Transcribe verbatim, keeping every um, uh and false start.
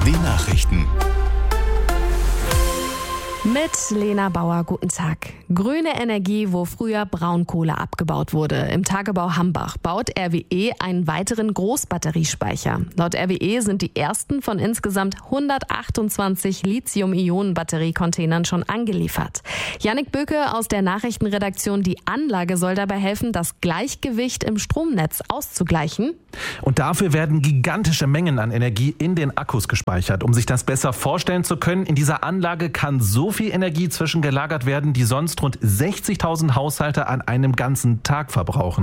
Die Nachrichten. Mit Lena Bauer, guten Tag. Grüne Energie, wo früher Braunkohle abgebaut wurde. Im Tagebau Hambach baut R W E einen weiteren Großbatteriespeicher. Laut R W E sind die ersten von insgesamt hundertachtundzwanzig Lithium-Ionen-Batterie-Containern schon angeliefert. Jannik Böke aus der Nachrichtenredaktion. Die Anlage soll dabei helfen, das Gleichgewicht im Stromnetz auszugleichen. Und dafür werden gigantische Mengen an Energie in den Akkus gespeichert. Um sich das besser vorstellen zu können, in dieser Anlage kann so viel Energie zwischengelagert werden, die sonst rund sechzigtausend Haushalte an einem ganzen Tag verbrauchen.